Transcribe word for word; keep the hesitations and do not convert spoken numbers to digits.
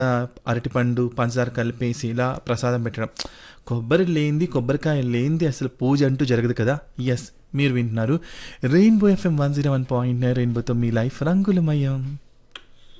ఆహ్, అరటిపండు, పంచదార కలిపేసి ఇలా ప్రసాదం పెట్టడం. కొబ్బరి లేనిది, కొబ్బరికాయ లేనిది అసలు పూజ అంటూ జరగదు కదా! యెస్. మీరు వింటున్నారు rainbow FM one zero one point nine రెయిన్బోతో మీ లైఫ్ రంగులమయం.